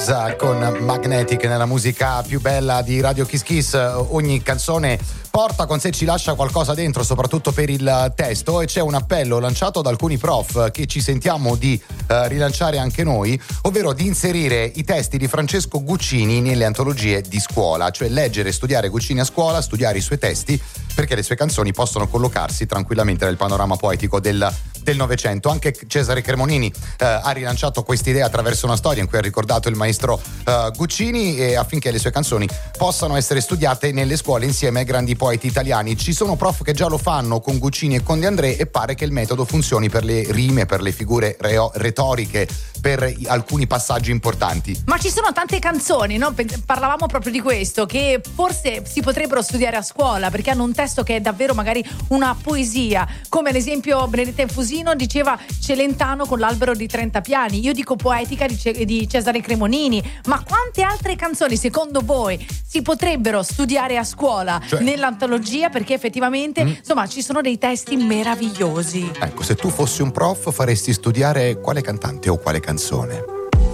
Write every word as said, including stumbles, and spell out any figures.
Con Magnetic nella musica più bella di Radio Kiss Kiss. Ogni canzone porta con sé, ci lascia qualcosa dentro, soprattutto per il testo, e c'è un appello lanciato da alcuni prof che ci sentiamo di eh, rilanciare anche noi, ovvero di inserire i testi di Francesco Guccini nelle antologie di scuola, cioè leggere e studiare Guccini a scuola, studiare i suoi testi, perché le sue canzoni possono collocarsi tranquillamente nel panorama poetico del del Novecento. Anche Cesare Cremonini eh, ha rilanciato quest'idea attraverso una storia in cui ha ricordato il maestro eh, Guccini, e affinché le sue canzoni possano essere studiate nelle scuole insieme ai grandi poeti italiani. Ci sono prof che già lo fanno con Guccini e con De André, e pare che il metodo funzioni per le rime, per le figure reo- retoriche, per alcuni passaggi importanti. Ma ci sono tante canzoni, no? Parlavamo proprio di questo, che forse si potrebbero studiare a scuola perché hanno un testo che è davvero magari una poesia, come ad esempio Benedetta Infusino diceva Celentano con l'albero di trenta piani. Io dico Poetica di, Ce- di Cesare Cremonini. Ma quante altre canzoni secondo voi si potrebbero studiare a scuola, cioè, nell'antologia? Perché effettivamente mm. insomma ci sono dei testi meravigliosi. Ecco, se tu fossi un prof faresti studiare quale cantante o quale canzone?